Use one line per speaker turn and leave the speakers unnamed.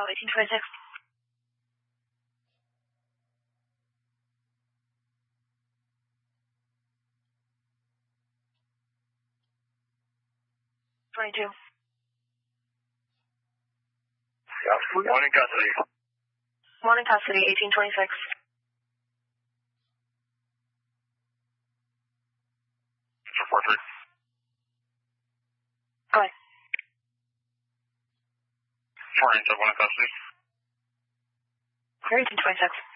1826.
One in custody.
One in custody, 1826.
Report 3.
Go ahead.
Morning, one in custody.
Clear 1826.